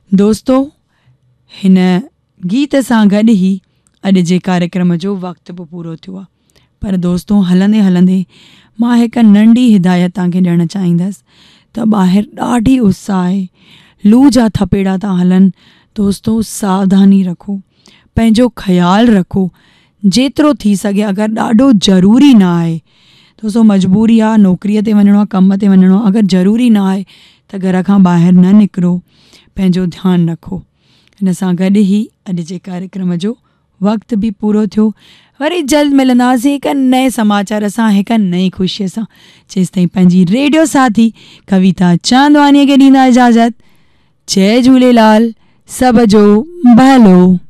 दोस्तों, हिन गीत सां गॾु ई अॼु जे कार्यक्रम जो वक़्तु बि पूरो थियो आहे। पर दोस्तों, हलंदे हलंदे मां हिकु नंढी हिदायत तव्हांखे ॾियणु चाहींदसि त ॿाहिरि ॾाढी उस आहे, लू जा थपेड़ा था हलनि। दोस्तों, सावधानी रखो, पंहिंजो ख़्यालु रखो। जेतिरो थी सघे, अगरि ॾाढो ज़रूरी न आहे, दोस्तों मजबूरी आहे, नौकरीअ ते वञिणो आहे, कम ते वञिणो आहे, अगरि ज़रूरी न आहे त घर खां ॿाहिरि न निकिरो, पंहिंजो ध्यानु रखो। हिन सां गॾु ई अॼु जे कार्यक्रम जो वक़्तु बि पूरो थियो। वरी जल्द मिलंदासीं हिकु नए समाचार सां, हिकु नई ख़ुशीअ सां। जेसि ताईं पंहिंजी रेडियो साथी कविता चांदवानीअ खे ॾींदा इजाज़त। जय झूलेलाल, सभ जो भलो।